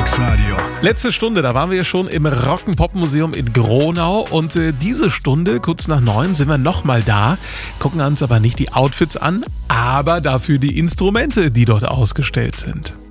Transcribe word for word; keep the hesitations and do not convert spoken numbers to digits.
Vox Radio. Letzte Stunde, da waren wir ja schon im Rock'n'Pop-Museum in Gronau und äh, diese Stunde, kurz nach neun, sind wir nochmal da, gucken uns aber nicht die Outfits an, aber dafür die Instrumente, die dort ausgestellt sind.